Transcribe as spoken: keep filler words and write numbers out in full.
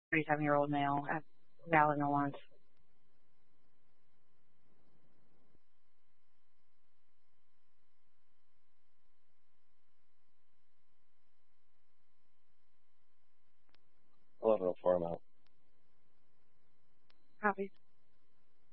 thirty-seven-year-old male at valid no warrants. eleven oh four, I'm out. Copy.